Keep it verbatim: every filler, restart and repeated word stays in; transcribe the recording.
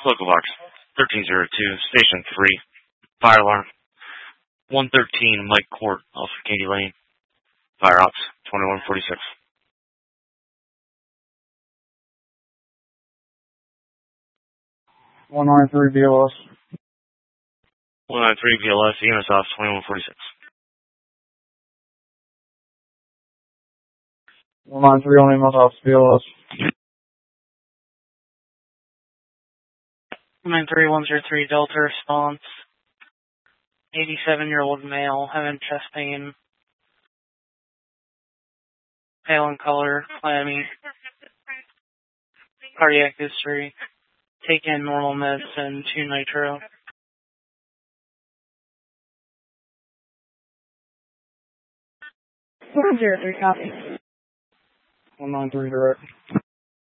Local Box thirteen zero two, Station three, Fire Alarm. one thirteen Mike Court, off of Katy Lane. Fire Ops, twenty-one forty-six. one nine three B L S. one nine three B L S, units off, twenty-one forty-six. one nine three on emails off B L S. nine three one zero three Delta response. eighty-seven-year-old male having chest pain. Pale in color, clammy. Cardiac history. Taking normal meds and two nitro. four zero three copy. one nine three direct.